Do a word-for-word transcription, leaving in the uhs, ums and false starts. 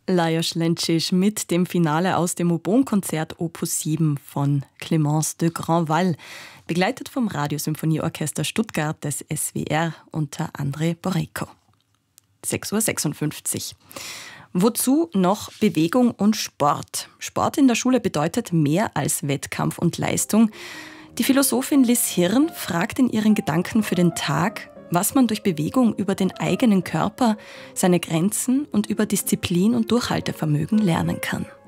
Lajos Lenčić mit dem Finale aus dem Oboen-Konzert Opus sieben von Clémence de Grandval, begleitet vom Radiosymphonieorchester Stuttgart des S W R unter André Borejko. sechs Uhr sechsundfünfzig. Wozu noch Bewegung und Sport? Sport in der Schule bedeutet mehr als Wettkampf und Leistung. Die Philosophin Liz Hirn fragt in ihren Gedanken für den Tag, was man durch Bewegung über den eigenen Körper, seine Grenzen und über Disziplin und Durchhaltevermögen lernen kann.